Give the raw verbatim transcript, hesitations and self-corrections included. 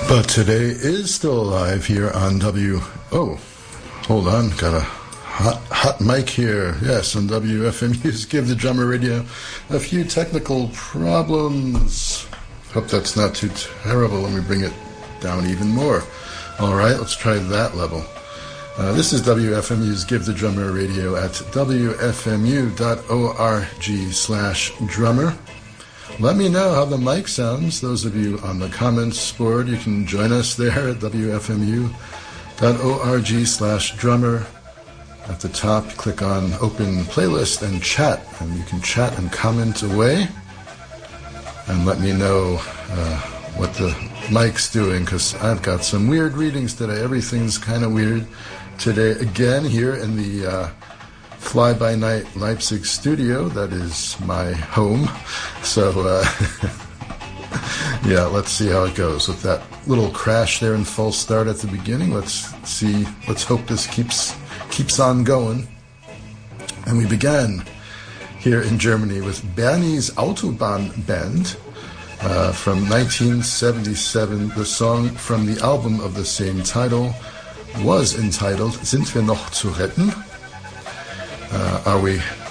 But today is still alive here on W... Oh, hold on, got a hot hot mic here. Yes, on W F M U's Give the Drummer Radio. A few technical problems. Hope that's not too terrible. Let me bring it down even more. All right, let's try that level. Uh, this is W F M U's Give the Drummer Radio at W F M U dot org slash drummer. Let me know how the mic sounds. Those of you on the comments board, you can join us there at W F M U dot org slash drummer. At the top, click on Open Playlist and Chat, and you can chat and comment away. And let me know uh, what the mic's doing, because I've got some weird readings today. Everything's kind of weird today. Again, here in the uh, Fly-By-Night Leipzig studio, that is my home. So, uh, yeah, let's see how it goes. With that little crash there and false start at the beginning, let's see, let's hope this keeps keeps on going. And we began here in Germany with Bernie's Autobahn Band uh, from nineteen seventy-seven. The song from the album of the same title was entitled Sind wir noch zu retten? Uh, are we